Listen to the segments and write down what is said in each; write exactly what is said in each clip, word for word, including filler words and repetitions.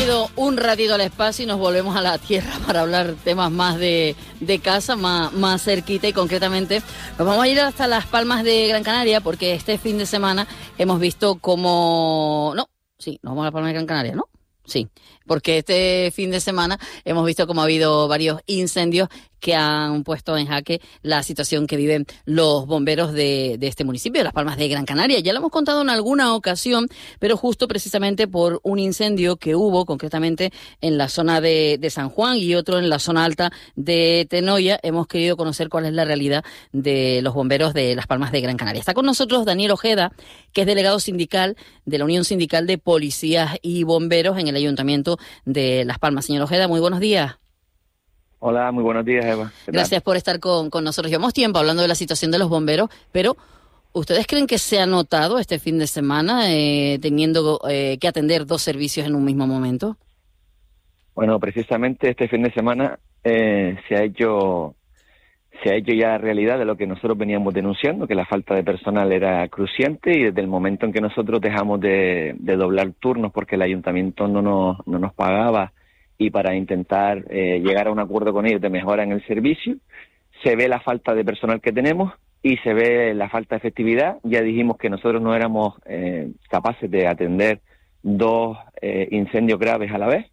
ido un ratito al espacio y nos volvemos a la Tierra para hablar temas más de, de casa, más, más cerquita, y concretamente nos vamos a ir hasta Las Palmas de Gran Canaria, porque este fin de semana hemos visto cómo... No, sí, nos vamos a Las Palmas de Gran Canaria, ¿no? Sí, porque este fin de semana hemos visto cómo ha habido varios incendios que han puesto en jaque la situación que viven los bomberos de, de este municipio, de Las Palmas de Gran Canaria. Ya lo hemos contado en alguna ocasión, pero justo precisamente por un incendio que hubo, concretamente en la zona de, de San Juan y otro en la zona alta de Tenoya, hemos querido conocer cuál es la realidad de los bomberos de Las Palmas de Gran Canaria. Está con nosotros Daniel Ojeda, que es delegado sindical de la Unión Sindical de Policías y Bomberos en el Ayuntamiento de Las Palmas. Señor Ojeda, muy buenos días. Hola, muy buenos días, Eva. Gracias por estar con, con nosotros. Llevamos tiempo hablando de la situación de los bomberos, pero ¿ustedes creen que se ha notado este fin de semana eh, teniendo eh, que atender dos servicios en un mismo momento? Bueno, precisamente este fin de semana eh, se ha hecho se ha hecho ya realidad de lo que nosotros veníamos denunciando, que la falta de personal era cruciante, y desde el momento en que nosotros dejamos de, de doblar turnos porque el ayuntamiento no nos, no nos pagaba, y para intentar eh, llegar a un acuerdo con ellos de mejora en el servicio, se ve la falta de personal que tenemos y se ve la falta de efectividad. Ya dijimos que nosotros no éramos eh, capaces de atender dos eh, incendios graves a la vez,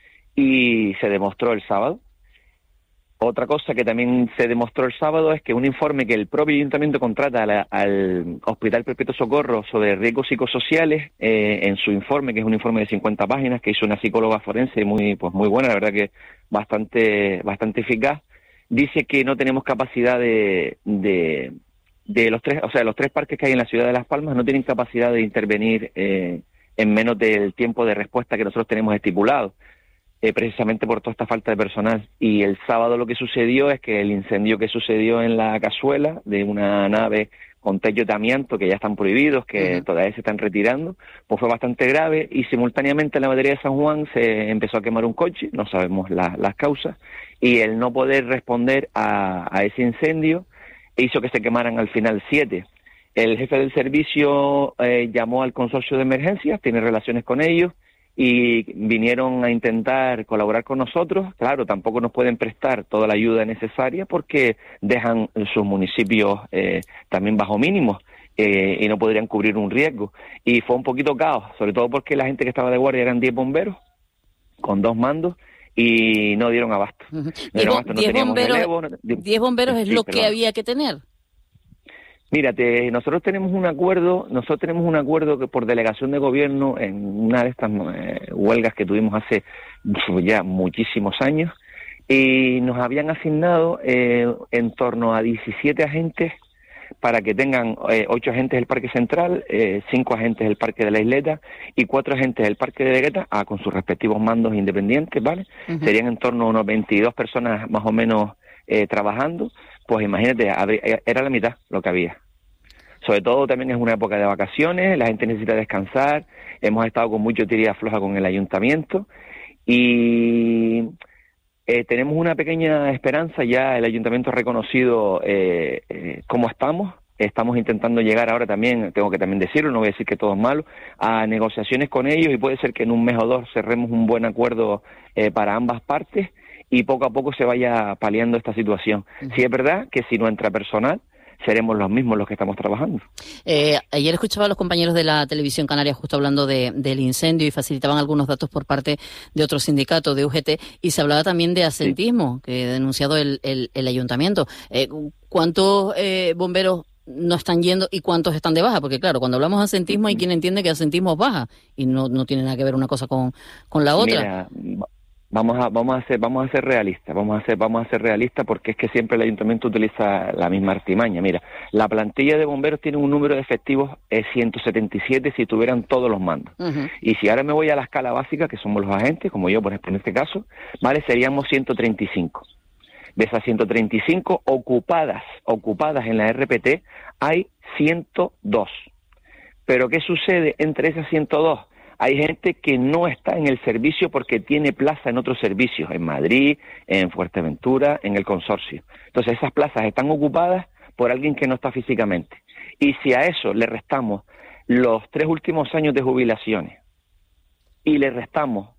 y se demostró el sábado. Otra cosa que también se demostró el sábado es que un informe que el propio ayuntamiento contrata a la, al Hospital Perpetuo Socorro sobre riesgos psicosociales, eh, en su informe, que es un informe de cincuenta páginas que hizo una psicóloga forense muy pues muy buena, la verdad que bastante bastante eficaz, dice que no tenemos capacidad de, de, de los tres, o sea, los tres parques que hay en la ciudad de Las Palmas no tienen capacidad de intervenir eh, en menos del tiempo de respuesta que nosotros tenemos estipulado. Eh, precisamente por toda esta falta de personal. Y el sábado lo que sucedió es que el incendio que sucedió en la cazuela de una nave con techos de amianto, que ya están prohibidos, que uh-huh. todavía se están retirando, pues fue bastante grave, y simultáneamente en la batería de San Juan se empezó a quemar un coche, no sabemos la, las causas, y el no poder responder a, a ese incendio hizo que se quemaran al final siete. El jefe del servicio eh, llamó al consorcio de emergencias, tiene relaciones con ellos, y vinieron a intentar colaborar con nosotros. Claro, tampoco nos pueden prestar toda la ayuda necesaria porque dejan sus municipios eh, también bajo mínimos eh, y no podrían cubrir un riesgo. Y fue un poquito caos, sobre todo porque la gente que estaba de guardia eran diez bomberos con dos mandos y no dieron abasto. Uh-huh. No dieron abasto, no teníamos bomberos, relevo. No, diez bomberos es sí, lo perdón. que había que tener. Mírate, nosotros tenemos un acuerdo, nosotros tenemos un acuerdo que por delegación de gobierno en una de estas eh, huelgas que tuvimos hace ya muchísimos años, y nos habían asignado eh, en torno a diecisiete agentes para que tengan eh, ocho agentes del Parque Central, eh, cinco agentes del Parque de la Isleta y cuatro agentes del Parque de Vegueta, ah, con sus respectivos mandos independientes, ¿vale? Uh-huh. Serían en torno a unos veintidós personas más o menos eh, trabajando. Pues imagínate, era la mitad lo que había. Sobre todo también es una época de vacaciones, la gente necesita descansar, hemos estado con mucho tira floja con el ayuntamiento, y eh, tenemos una pequeña esperanza. Ya el ayuntamiento ha reconocido eh, eh, cómo estamos. Estamos intentando llegar ahora también, tengo que también decirlo, no voy a decir que todo es malo, a negociaciones con ellos, y puede ser que en un mes o dos cerremos un buen acuerdo eh, para ambas partes, y poco a poco se vaya paliando esta situación. Uh-huh. Sí es verdad que si no entra personal, seremos los mismos los que estamos trabajando. Eh, ayer escuchaba a los compañeros de la Televisión Canaria justo hablando de, del incendio, y facilitaban algunos datos por parte de otro sindicato, de U G T, y se hablaba también de asentismo, sí, que ha denunciado el, el, el ayuntamiento. Eh, ¿Cuántos eh, bomberos no están yendo y cuántos están de baja? Porque claro, cuando hablamos de asentismo hay quien entiende que asentismo es baja, y no, no tiene nada que ver una cosa con, con la otra. Mira, Vamos a vamos a ser vamos a ser realistas, vamos a ser vamos a ser realistas porque es que siempre el ayuntamiento utiliza la misma artimaña. Mira, la plantilla de bomberos tiene un número de efectivos es ciento setenta y siete si tuvieran todos los mandos. Uh-huh. Y si ahora me voy a la escala básica, que somos los agentes, como yo por ejemplo en este caso, vale, seríamos ciento treinta y cinco. De esas ciento treinta y cinco ocupadas, ocupadas en la R P T hay ciento dos. Pero ¿qué sucede entre esas ciento dos? Hay gente que no está en el servicio porque tiene plaza en otros servicios, en Madrid, en Fuerteventura, en el consorcio. Entonces esas plazas están ocupadas por alguien que no está físicamente. Y si a eso le restamos los tres últimos años de jubilaciones y le restamos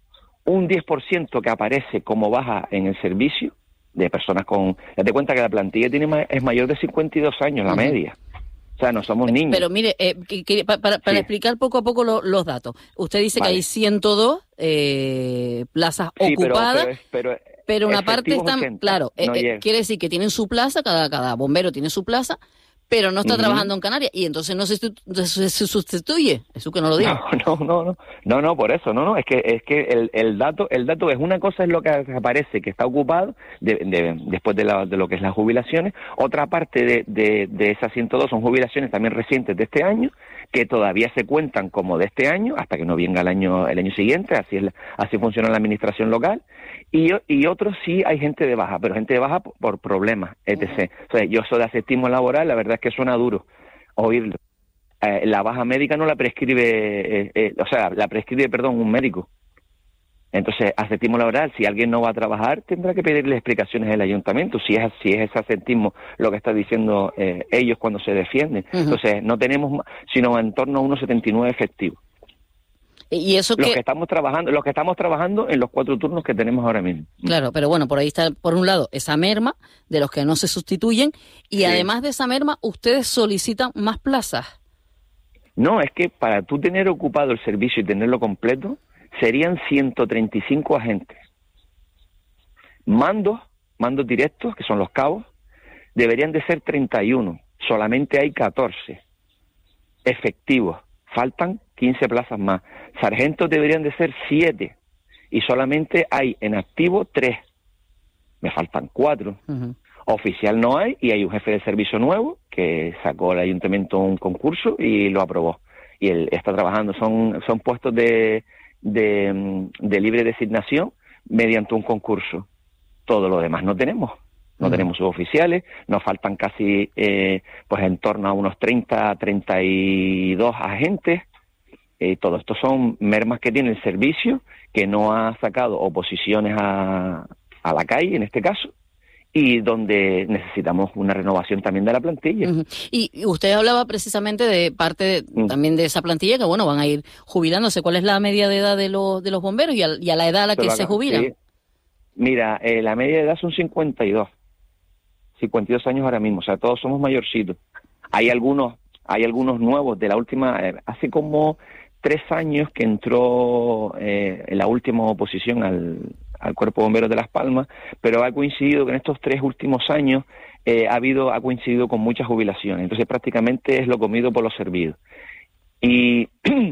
un diez por ciento que aparece como baja en el servicio de personas con... Date cuenta que la plantilla tiene ma- es mayor de cincuenta y dos años, la uh-huh. media. O sea, no somos niños. Pero mire, eh, que, que, para, para sí. explicar poco a poco lo, los datos. Usted dice vale. que hay ciento dos eh, plazas sí, ocupadas, pero, pero, pero, pero una parte están... ochenta, claro, no eh, quiere decir que tienen su plaza, cada, cada bombero tiene su plaza, pero no está uh-huh. trabajando en Canarias y entonces no se, se, se sustituye. Eso que no lo digo. No, no, no, no, no, no, por eso, no, no, es que es que el, el dato, el dato es una cosa es lo que aparece que está ocupado de, de, después de, la, de lo que es las jubilaciones, otra parte de, de, de esas ciento dos son jubilaciones también recientes de este año que todavía se cuentan como de este año hasta que no venga el año el año siguiente, así es, así funciona la administración local. Y, y otros sí hay gente de baja, pero gente de baja por, por problemas, etcétera. O sea, yo soy de asestismo laboral, la verdad es que suena duro oírlo. Eh, la baja médica no la prescribe, eh, eh, o sea, la prescribe, perdón, un médico. Entonces, asestismo laboral, si alguien no va a trabajar, tendrá que pedirle explicaciones al ayuntamiento, si es si es ese asestismo lo que está diciendo eh, ellos cuando se defienden. Uh-huh. Entonces, no tenemos sino en torno a unos setenta y nueve efectivos. Y eso los que... que estamos trabajando, los que estamos trabajando en los cuatro turnos que tenemos ahora mismo. Claro, pero bueno, por ahí está, por un lado, esa merma de los que no se sustituyen, y sí. además de esa merma, ustedes solicitan más plazas. No, es que para tú tener ocupado el servicio y tenerlo completo, serían ciento treinta y cinco agentes. Mandos, mandos directos, que son los cabos, deberían de ser treinta y uno. Solamente hay catorce efectivos. Faltan quince plazas más. Sargentos deberían de ser siete y solamente hay en activo tres. Me faltan cuatro. Uh-huh. Oficial no hay y hay un jefe de servicio nuevo que sacó el ayuntamiento un concurso y lo aprobó. Y él está trabajando, son son puestos de, de, de libre designación mediante un concurso. Todo lo demás no tenemos. No uh-huh. tenemos suboficiales, nos faltan casi eh, pues en torno a unos treinta, treinta y dos agentes. Eh, todo esto son mermas que tiene el servicio, que no ha sacado oposiciones a, a la calle, en este caso, y donde necesitamos una renovación también de la plantilla. Uh-huh. Y usted hablaba precisamente de parte de, uh-huh. también de esa plantilla, que bueno, van a ir jubilándose. ¿Cuál es la media de edad de los, de los bomberos y a, y a la edad a la que se jubilan? Sí. Mira, eh, la media de edad son cincuenta y dos. cincuenta y dos años ahora mismo, o sea, todos somos mayorcitos. Hay algunos, hay algunos nuevos de la última, eh, hace como tres años que entró eh, en la última oposición al, al Cuerpo de Bomberos de Las Palmas, pero ha coincidido que en estos tres últimos años eh, ha habido, ha coincidido con muchas jubilaciones, entonces prácticamente es lo comido por lo servido. Y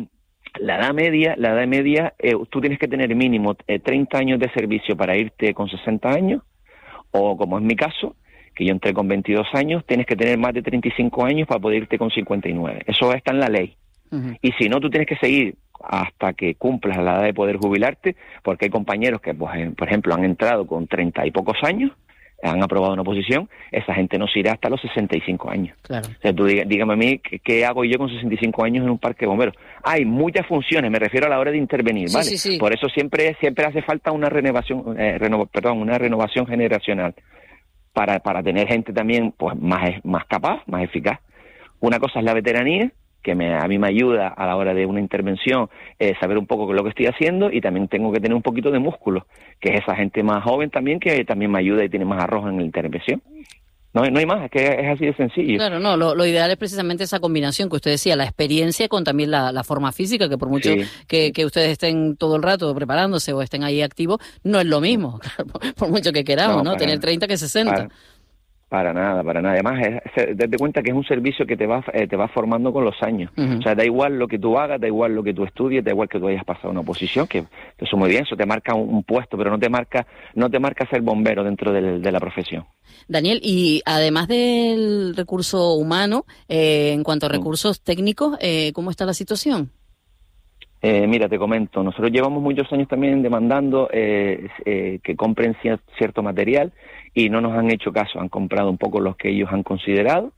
la edad media, la edad media, eh, tú tienes que tener mínimo eh, treinta años de servicio para irte con sesenta años, o como es mi caso, que yo entré con veintidós años, tienes que tener más de treinta y cinco años para poder irte con cincuenta y nueve. Eso está en la ley. Uh-huh. Y si no, tú tienes que seguir hasta que cumplas la edad de poder jubilarte, porque hay compañeros que, pues, por ejemplo, han entrado con treinta y pocos años, han aprobado una oposición, esa gente no se irá hasta los sesenta y cinco años. Claro. O sea, tú dígame, dígame a mí, ¿qué, ¿qué hago yo con sesenta y cinco años en un parque de bomberos? Hay muchas funciones, me refiero a la hora de intervenir, ¿vale? Sí, sí, sí. Por eso siempre siempre hace falta una renovación, eh, reno, perdón, una renovación generacional. Para, para tener gente también pues más, más capaz, más eficaz. Una cosa es la veteranía, que me, a mí me ayuda a la hora de una intervención, eh, saber un poco lo que estoy haciendo, y también tengo que tener un poquito de músculo, que es esa gente más joven también, que también me ayuda y tiene más arrojo en la intervención. No, no hay más, es que es así de sencillo. Claro, no, lo, lo ideal es precisamente esa combinación que usted decía, la experiencia con también la, la forma física, que por mucho sí. que, que ustedes estén todo el rato preparándose o estén ahí activos, no es lo mismo, claro, por, por mucho que queramos, ¿no? ¿no? Tener treinta que sesenta. Para, para nada, para nada. Además, es, date cuenta que es un servicio que te va eh, te va formando con los años. Uh-huh. O sea, da igual lo que tú hagas, da igual lo que tú estudies, da igual que tú hayas pasado una oposición, que eso muy bien, eso te marca un, un puesto, pero no te marca no te marca ser bombero dentro del, de la profesión. Daniel, y además del recurso humano, eh, en cuanto a recursos técnicos, eh, ¿cómo está la situación? Eh, mira, te comento, nosotros llevamos muchos años también demandando eh, eh, que compren cier- cierto material y no nos han hecho caso, han comprado un poco los que ellos han considerado,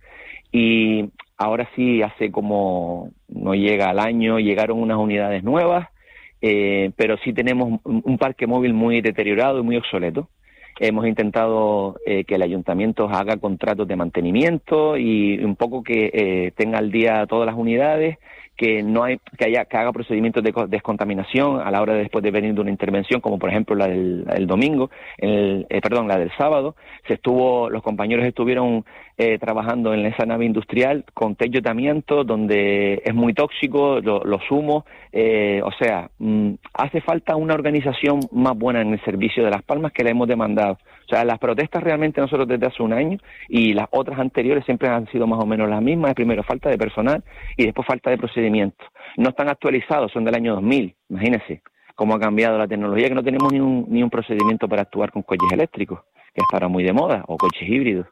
y ahora sí, hace como, no llega al año, llegaron unas unidades nuevas, eh, pero sí tenemos un, un parque móvil muy deteriorado y muy obsoleto. Hemos intentado eh, que el ayuntamiento haga contratos de mantenimiento y un poco que eh, tenga al día todas las unidades, que no hay que haya que haga procedimientos de descontaminación a la hora de después de venir de una intervención, como por ejemplo la del, el domingo, el, eh, perdón, la del sábado. Se estuvo, los compañeros estuvieron eh, trabajando en esa nave industrial con tellotamiento, donde es muy tóxico, lo, los humos, eh, o sea, mmm, hace falta una organización más buena en el servicio de Las Palmas que le hemos demandado. O sea, las protestas realmente nosotros desde hace un año y las otras anteriores siempre han sido más o menos las mismas. Primero falta de personal y después falta de procedimientos. No están actualizados, son del año dos mil, imagínense cómo ha cambiado la tecnología, que no tenemos ni un, ni un procedimiento para actuar con coches eléctricos, que está ahora muy de moda, o coches híbridos.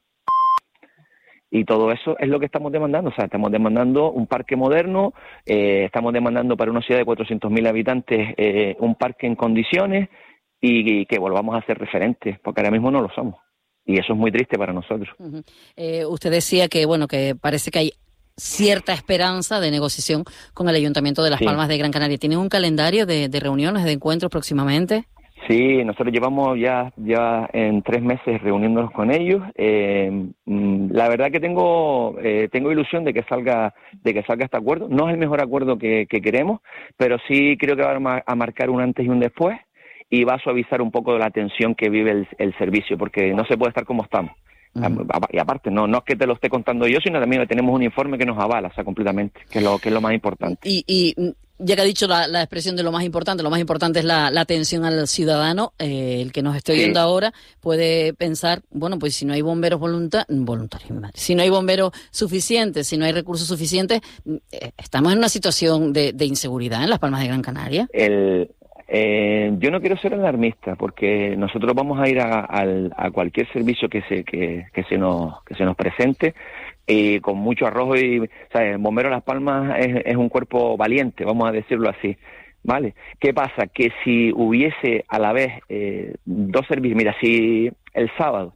Y todo eso es lo que estamos demandando. O sea, estamos demandando un parque moderno, eh, estamos demandando para una ciudad de cuatrocientos mil habitantes eh, un parque en condiciones y, y que volvamos a ser referentes, porque ahora mismo no lo somos. Y eso es muy triste para nosotros. Uh-huh. Eh, usted decía que, bueno, que parece que hay cierta esperanza de negociación con el Ayuntamiento de Las sí. Palmas de Gran Canaria. ¿Tienen un calendario de, de reuniones, de encuentros próximamente? Sí, nosotros llevamos ya, ya en tres meses reuniéndonos con ellos. Eh, la verdad que tengo eh, tengo ilusión de que salga de que salga este acuerdo. No es el mejor acuerdo que, que queremos, pero sí creo que va a marcar un antes y un después y va a suavizar un poco la tensión que vive el, el servicio, porque no se puede estar como estamos. Uh-huh. Y aparte, no no es que te lo esté contando yo, sino también tenemos un informe que nos avala, o sea, completamente, que es lo, que es lo más importante. Y... y... Ya que ha dicho la, la expresión de lo más importante, lo más importante es la, la atención al ciudadano. Eh, el que nos esté oyendo sí. ahora puede pensar, bueno, pues si no hay bomberos volunta- voluntarios, si no hay bomberos suficientes, si no hay recursos suficientes, eh, estamos en una situación de, de inseguridad en Las Palmas de Gran Canaria. El, eh, yo no quiero ser alarmista, porque nosotros vamos a ir a, a, a cualquier servicio que se que, que se nos que se nos presente. Y con mucho arrojo y, ¿sabes? Bombero Las Palmas es, es un cuerpo valiente, vamos a decirlo así, ¿vale? ¿Qué pasa? Que si hubiese a la vez eh, dos servicios, mira, si el sábado,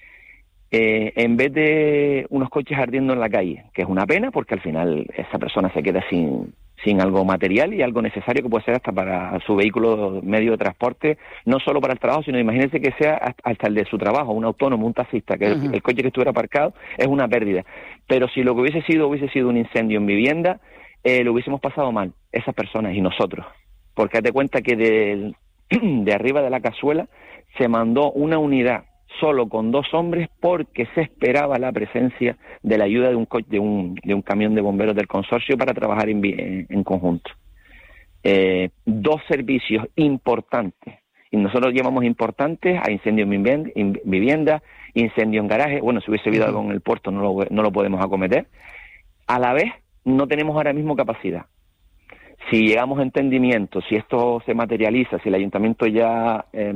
eh, en vez de unos coches ardiendo en la calle, que es una pena porque al final esa persona se queda sin sin algo material y algo necesario que puede ser hasta para su vehículo, medio de transporte, no solo para el trabajo, sino imagínense que sea hasta el de su trabajo, un autónomo, un taxista, que uh-huh. el, el coche que estuviera aparcado es una pérdida. Pero si lo que hubiese sido hubiese sido un incendio en vivienda, eh, lo hubiésemos pasado mal, esas personas y nosotros. Porque hazte cuenta que de, de arriba de la cazuela se mandó una unidad solo con dos hombres porque se esperaba la presencia de la ayuda de un co- de un de un camión de bomberos del consorcio para trabajar en, en, en conjunto. Eh, dos servicios importantes, y nosotros llamamos importantes a incendio en vivienda, incendio en garaje. Bueno, si hubiese habido algo en el puerto no lo, no lo podemos acometer. A la vez no tenemos ahora mismo capacidad. Si llegamos a entendimiento, si esto se materializa, si el ayuntamiento ya eh,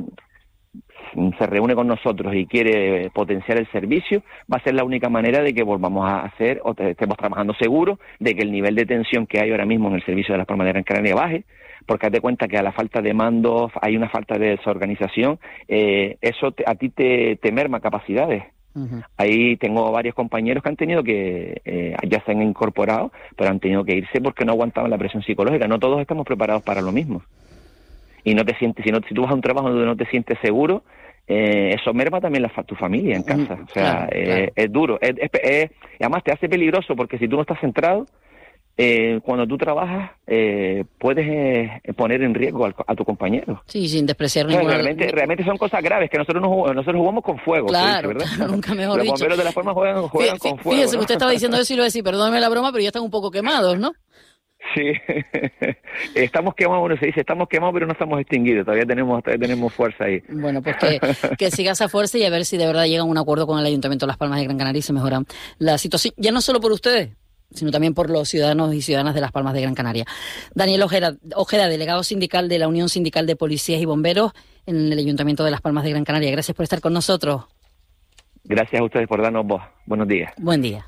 se reúne con nosotros y quiere potenciar el servicio, va a ser la única manera de que volvamos a hacer o te, estemos trabajando seguros de que el nivel de tensión que hay ahora mismo en el servicio de Las Palmas de Gran Canaria baje, porque haz de cuenta que a la falta de mandos hay una falta de desorganización, eh, eso te, a ti te, te merma capacidades. Uh-huh. Ahí tengo varios compañeros que han tenido que, eh, ya se han incorporado, pero han tenido que irse porque no aguantaban la presión psicológica. No todos estamos preparados para lo mismo. Y no te sientes, si, no, si tú vas a un trabajo donde no te sientes seguro, eh, eso merma también la, tu familia en casa. O sea, claro, eh, claro. es duro. Es, es, es, además te hace peligroso porque si tú no estás centrado, eh, cuando tú trabajas, eh, puedes eh, poner en riesgo al, a tu compañero. Sí, sin despreciar o sea, ninguna... realmente, realmente son cosas graves que nosotros, no, nosotros jugamos con fuego. Claro, ¿sí? ¿verdad? Claro, nunca mejor Los dicho. Los bomberos de Las Palmas juegan, juegan Fí, con fuego. Fíjese, ¿no? usted estaba diciendo eso y lo decía, perdóneme la broma, pero ya están un poco quemados, ¿no? Sí, estamos quemados, bueno, se dice, estamos quemados, pero no estamos extinguidos, todavía tenemos todavía tenemos fuerza ahí. Bueno, pues que, que siga esa fuerza y a ver si de verdad llegan a un acuerdo con el Ayuntamiento de Las Palmas de Gran Canaria y se mejora la situación, ya no solo por ustedes, sino también por los ciudadanos y ciudadanas de Las Palmas de Gran Canaria. Daniel Ojeda, Ojeda, delegado sindical de la Unión Sindical de Policías y Bomberos en el Ayuntamiento de Las Palmas de Gran Canaria. Gracias por estar con nosotros. Gracias a ustedes por darnos voz. Buenos días. Buen día.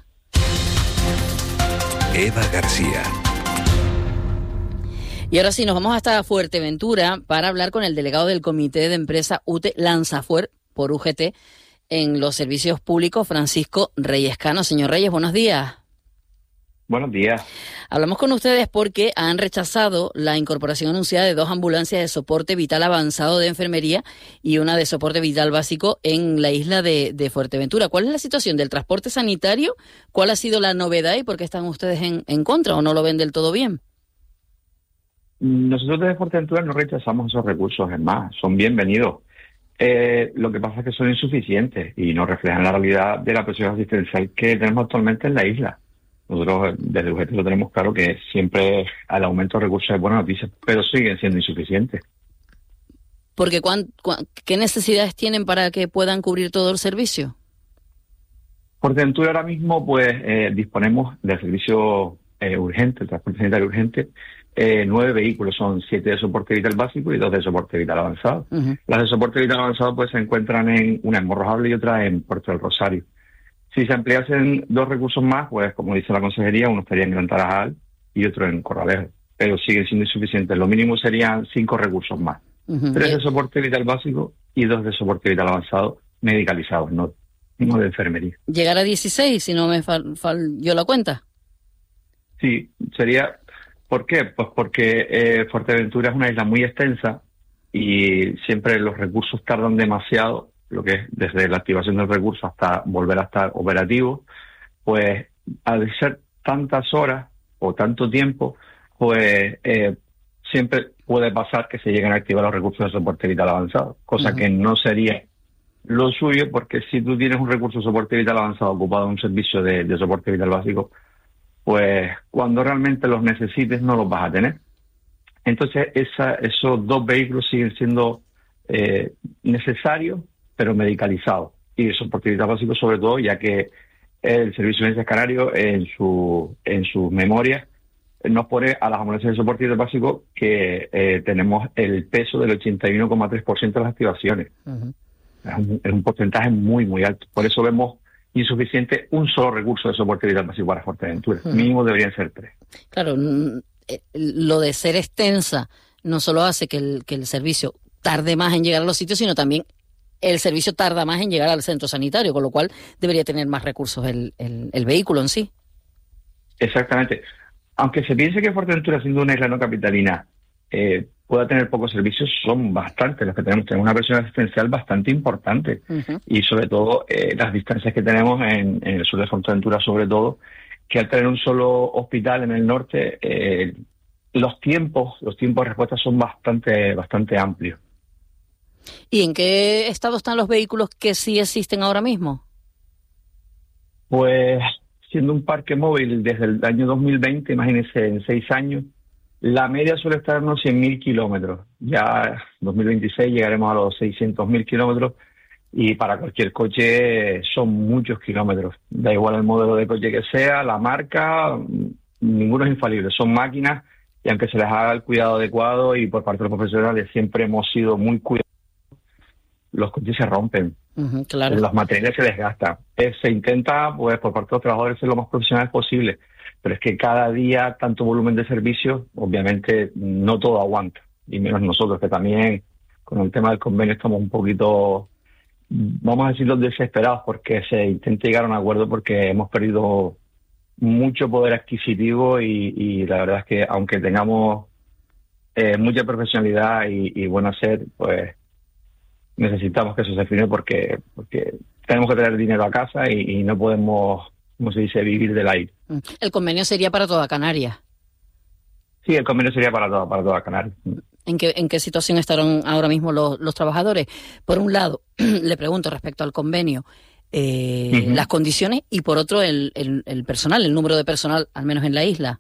Eva García. Y ahora sí, nos vamos hasta Fuerteventura para hablar con el delegado del Comité de Empresa U T E Lanzafuer por U G T en los servicios públicos, Francisco Reyes Cano. Señor Reyes, buenos días. Buenos días. Hablamos con ustedes porque han rechazado la incorporación anunciada de dos ambulancias de soporte vital avanzado de enfermería y una de soporte vital básico en la isla de, de Fuerteventura. ¿Cuál es la situación del transporte sanitario? ¿Cuál ha sido la novedad y por qué están ustedes en, en contra o no lo ven del todo bien? Nosotros desde Fuerteventura no rechazamos esos recursos, es más, son bienvenidos. Eh, lo que pasa es que son insuficientes y no reflejan la realidad de la presión asistencial que tenemos actualmente en la isla. Nosotros desde U G T lo tenemos claro que siempre el aumento de recursos es buena noticia, pero siguen siendo insuficientes. Porque ¿cuán, cuán, ¿qué necesidades tienen para que puedan cubrir todo el servicio? Fuerteventura ahora mismo pues eh, disponemos del servicio eh, urgente, el transporte sanitario urgente, eh, nueve vehículos, son siete de soporte vital básico y dos de soporte vital avanzado. Uh-huh. Las de soporte vital avanzado pues se encuentran en una en Morrojable y otra en Puerto del Rosario. Si se ampliasen dos recursos más, pues como dice la consejería, uno estaría en Gran Tarajal y otro en Corralejo, pero siguen siendo insuficientes. Lo mínimo serían cinco recursos más. Uh-huh. Tres de soporte vital básico y dos de soporte vital avanzado medicalizados, no, no de enfermería. ¿Llegar a dieciséis si no me fal, fal, yo la cuenta? Sí, sería... ¿Por qué? Pues porque eh, Fuerteventura es una isla muy extensa y siempre los recursos tardan demasiado, lo que es desde la activación del recurso hasta volver a estar operativo, pues al ser tantas horas o tanto tiempo, pues eh, siempre puede pasar que se lleguen a activar los recursos de soporte vital avanzado, cosa uh-huh. que no sería lo suyo, porque si tú tienes un recurso de soporte vital avanzado ocupado en un servicio de, de soporte vital básico, pues cuando realmente los necesites no los vas a tener. Entonces esa, esos dos vehículos siguen siendo eh, necesarios, pero medicalizados. Y el soporte vital básico sobre todo, ya que el Servicio de Emergencias Canario en su en sus memorias nos pone a las ambulancias de soporte vital básico que eh, tenemos el peso del ochenta y uno coma tres por ciento de las activaciones. Uh-huh. Es un, es un porcentaje muy, muy alto. Por eso vemos insuficiente un solo recurso de soporte vital básico para Fuerteventura. Uh-huh. Mínimo deberían ser tres. Claro, lo de ser extensa no solo hace que el, que el servicio tarde más en llegar a los sitios, sino también el servicio tarda más en llegar al centro sanitario, con lo cual debería tener más recursos el, el, el vehículo en sí. Exactamente. Aunque se piense que Fuerteventura, siendo una isla no capitalina, eh, pueda tener pocos servicios, son bastantes los que tenemos. Tenemos una presión asistencial bastante importante. Uh-huh. Y sobre todo eh, las distancias que tenemos en, en el sur de Fuerteventura, sobre todo, que al tener un solo hospital en el norte, eh, los tiempos, los tiempos de respuesta son bastante, bastante amplios. ¿Y en qué estado están los vehículos que sí existen ahora mismo? Pues siendo un parque móvil desde el año dos mil veinte, imagínense, en seis años, la media suele estar en unos cien mil kilómetros. Ya en dos mil veintiséis llegaremos a los seiscientos mil kilómetros y para cualquier coche son muchos kilómetros. Da igual el modelo de coche que sea, la marca, ninguno es infalible. Son máquinas y aunque se les haga el cuidado adecuado y por parte de los profesionales siempre hemos sido muy cuidadosos, los coches se rompen. Uh-huh, claro. Los materiales se desgastan. Eh, se intenta, pues, por parte de los trabajadores ser lo más profesional posible. Pero es que cada día tanto volumen de servicio, obviamente no todo aguanta, y menos nosotros, que también con el tema del convenio estamos un poquito, vamos a decirlo, desesperados porque se intenta llegar a un acuerdo porque hemos perdido mucho poder adquisitivo y, y la verdad es que aunque tengamos eh, mucha profesionalidad y, y buen hacer, pues necesitamos que eso se firme porque, porque tenemos que traer dinero a casa y, y no podemos, como se dice, vivir del aire. ¿El convenio sería para toda Canarias? Sí, el convenio sería para toda, para toda Canarias. ¿En qué, en qué situación estarán ahora mismo los, los trabajadores? Por un lado, le pregunto respecto al convenio, eh, uh-huh. las condiciones, y por otro, el, el, el personal, el número de personal, al menos en la isla.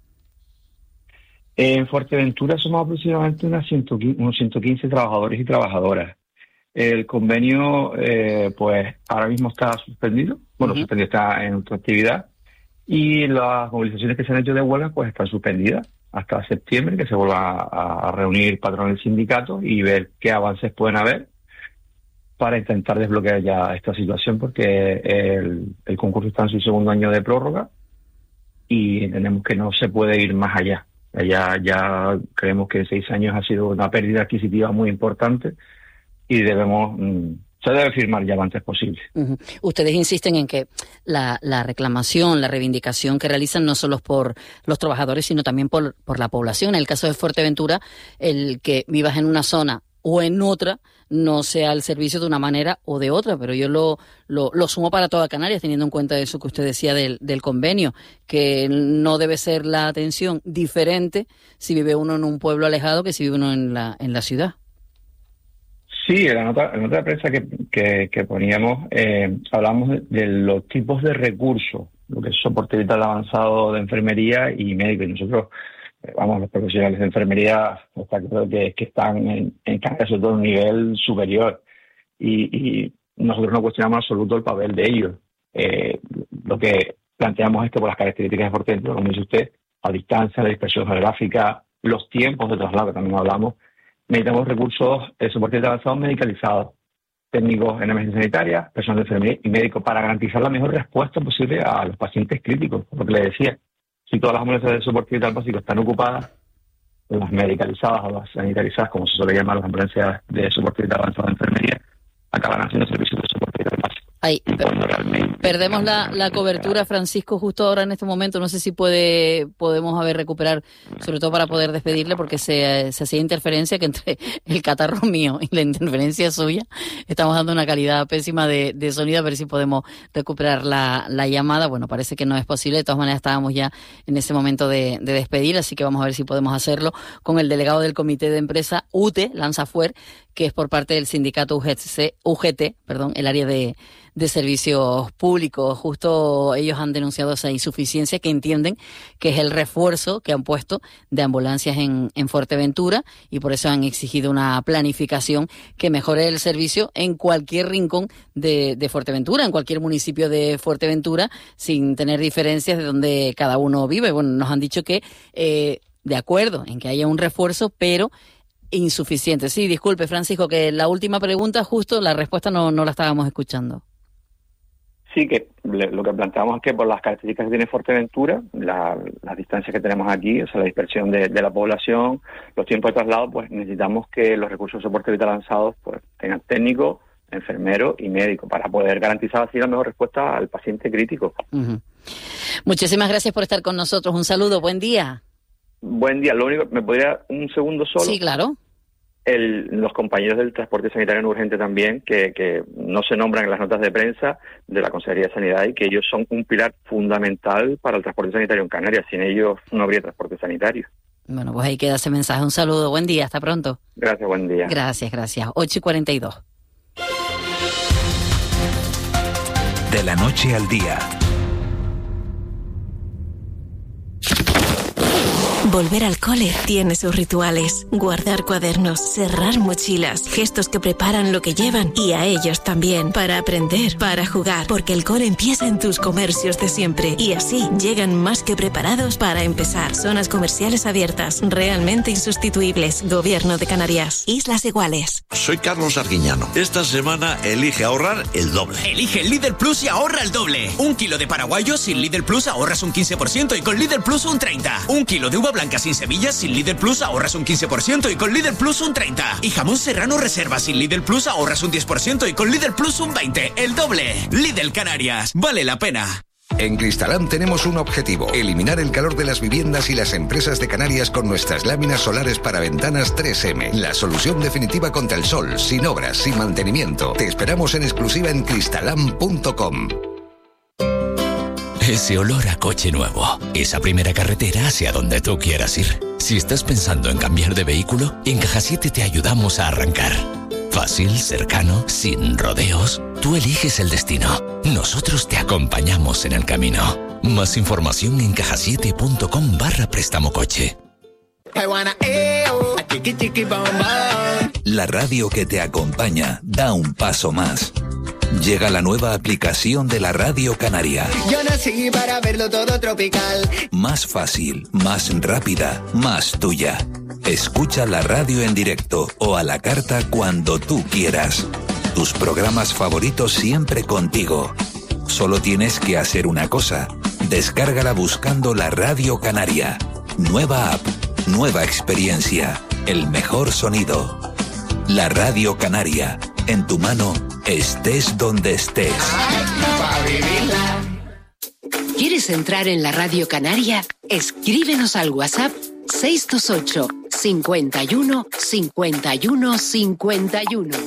En Fuerteventura somos aproximadamente unas ciento quince, unos ciento quince trabajadores y trabajadoras. El convenio, eh, pues, ahora mismo está suspendido. Bueno, uh-huh. suspendido, está en otra actividad. Y las movilizaciones que se han hecho de huelga, pues, están suspendidas hasta septiembre, que se vuelva a, a reunir patrón del sindicato y ver qué avances pueden haber para intentar desbloquear ya esta situación, porque el, el concurso está en su segundo año de prórroga y entendemos que no se puede ir más allá. Ya, ya creemos que seis años ha sido una pérdida adquisitiva muy importante y debemos mm, se debe firmar ya lo antes posible. Uh-huh. Ustedes insisten en que la, la reclamación, la reivindicación que realizan no solo por los trabajadores, sino también por, por la población. En el caso de Fuerteventura, el que vivas en una zona o en otra no sea el servicio de una manera o de otra, pero yo lo, lo, lo sumo para toda Canarias, teniendo en cuenta eso que usted decía del, del convenio, que no debe ser la atención diferente si vive uno en un pueblo alejado que si vive uno en la, en la ciudad. Sí, en la nota, en la nota de prensa que, que, que poníamos, eh, hablamos de, de los tipos de recursos, lo que es soporte vital avanzado de enfermería y médico. Y nosotros, eh, vamos, los profesionales de enfermería, está claro que, que están en, en Canarias sobre todo un nivel superior. Y, y nosotros no cuestionamos en absoluto el papel de ellos. Eh, lo que planteamos es que por las características de Fuerteventura, como dice usted, a distancia, la dispersión geográfica, los tiempos de traslado, que también hablamos, necesitamos recursos de soporte avanzado medicalizados, técnicos en emergencia sanitaria, personal de enfermería y médicos para garantizar la mejor respuesta posible a los pacientes críticos. Lo que le decía, si todas las ambulancias de soporte vital básico están ocupadas, las medicalizadas o las sanitarizadas, como se suele llamar las ambulancias de soporte vital avanzado de enfermería, acaban haciendo servicios de soporte vital básico. Ahí, perdemos la, la cobertura, Francisco, justo ahora en este momento. No sé si puede podemos a ver recuperar, sobre todo para poder despedirle, porque se, se hacía interferencia que entre el catarro mío y la interferencia suya estamos dando una calidad pésima de, de sonido. A ver si podemos recuperar la, la llamada. Bueno, parece que no es posible. De todas maneras, estábamos ya en ese momento de, de despedir, así que vamos a ver si podemos hacerlo con el delegado del Comité de Empresa U T E, Lanzafuer, que es por parte del sindicato U G C, U G T, perdón, el área de, de servicios públicos. Justo ellos han denunciado esa insuficiencia que entienden que es el refuerzo que han puesto de ambulancias en, en Fuerteventura, y por eso han exigido una planificación que mejore el servicio en cualquier rincón de, de Fuerteventura, en cualquier municipio de Fuerteventura, sin tener diferencias de donde cada uno vive. Bueno, nos han dicho que eh, de acuerdo en que haya un refuerzo, pero insuficiente. Sí, disculpe, Francisco, que la última pregunta, justo la respuesta no, no la estábamos escuchando. Sí, que le, lo que planteamos es que por las características que tiene Fuerteventura, la, las distancias que tenemos aquí, o sea, la dispersión de, de la población, los tiempos de traslado, pues necesitamos que los recursos de soporte vital avanzados pues tengan técnico, enfermero y médico para poder garantizar así la mejor respuesta al paciente crítico. Uh-huh. Muchísimas gracias por estar con nosotros. Un saludo, buen día. Buen día. Lo único, ¿me podría un segundo solo? Sí, claro. El, los compañeros del transporte sanitario no urgente también, que, que no se nombran en las notas de prensa de la Consejería de Sanidad, y que ellos son un pilar fundamental para el transporte sanitario en Canarias. Sin ellos no habría transporte sanitario. Bueno, pues ahí queda ese mensaje. Un saludo, buen día, hasta pronto. Gracias, buen día. Gracias, gracias. ocho y cuarenta y dos. De la noche al día. Volver al cole tiene sus rituales. Guardar cuadernos, cerrar mochilas, gestos que preparan lo que llevan y a ellos también. Para aprender, para jugar, porque el cole empieza en tus comercios de siempre. Y así llegan más que preparados para empezar. Zonas comerciales abiertas, realmente insustituibles. Gobierno de Canarias. Islas Iguales. Soy Carlos Arguiñano. Esta semana elige ahorrar el doble. Elige el Lidl Plus y ahorra el doble. Un kilo de paraguayos sin Lidl Plus ahorras un quince por ciento y con Lidl Plus un treinta por ciento. Un kilo de uva blanca sin semillas sin Lidl Plus ahorras un quince por ciento y con Lidl Plus un treinta por ciento. Y jamón serrano reserva sin Lidl Plus ahorras un diez por ciento y con Lidl Plus un veinte por ciento. El doble. Lidl Canarias. Vale la pena. En Cristalam tenemos un objetivo: eliminar el calor de las viviendas y las empresas de Canarias con nuestras láminas solares para ventanas tres eme. La solución definitiva contra el sol, sin obras, sin mantenimiento. Te esperamos en exclusiva en cristalam punto com. Ese olor a coche nuevo, esa primera carretera hacia donde tú quieras ir. Si estás pensando en cambiar de vehículo, en Caja siete te ayudamos a arrancar. Fácil, cercano, sin rodeos. Tú eliges el destino. Nosotros te acompañamos en el camino. Más información en caja siete punto com barra préstamo coche. La radio que te acompaña da un paso más. Llega la nueva aplicación de la Radio Canaria. Yo nací para verlo todo tropical. Más fácil, más rápida, más tuya. Escucha la radio en directo o a la carta cuando tú quieras. Tus programas favoritos siempre contigo. Solo tienes que hacer una cosa: descárgala buscando la Radio Canaria. Nueva app, nueva experiencia, el mejor sonido. La Radio Canaria. en tu mano, estés donde estés. ¿Quieres entrar en la Radio Canaria? Escríbenos al WhatsApp seis dos ocho, cincuenta y uno, cincuenta y uno, cincuenta y uno.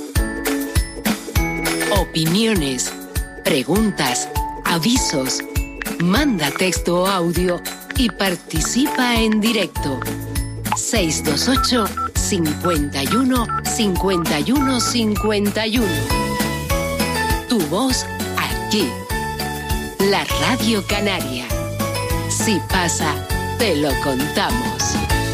Opiniones, preguntas, avisos. Manda texto o audio y participa en directo. seis dos ocho, cincuenta y uno, cincuenta y uno, cincuenta y uno. Tu voz aquí. La Radio Canaria. Si pasa, te lo contamos.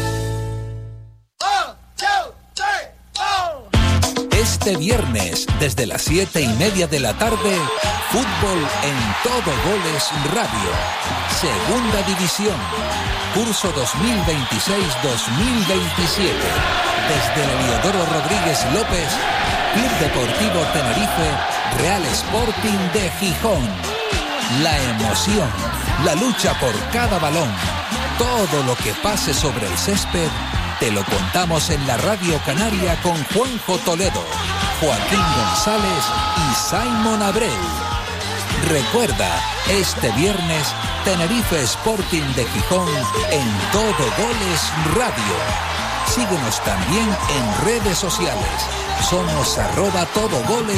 Este viernes, desde las siete y media de la tarde, fútbol en Todo Goles Radio. Segunda División. Curso dos mil veintiséis dos mil veintisiete. Desde el Heliodoro Rodríguez López, Club Deportivo Tenerife, Real Sporting de Gijón. La emoción, la lucha por cada balón, todo lo que pase sobre el césped, te lo contamos en la Radio Canaria con Juanjo Toledo, Joaquín González y Simon Abreu. Recuerda, este viernes, Tenerife Sporting de Gijón en Todo Goles Radio. Síguenos también en redes sociales. Somos arroba Todo Goles.